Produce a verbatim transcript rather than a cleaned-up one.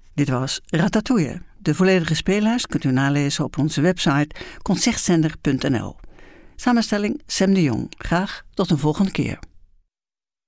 Dit was Ratatouille. De volledige speellijst kunt u nalezen op onze website concertzender punt n l. Samenstelling Sam de Jong. Graag tot een volgende keer.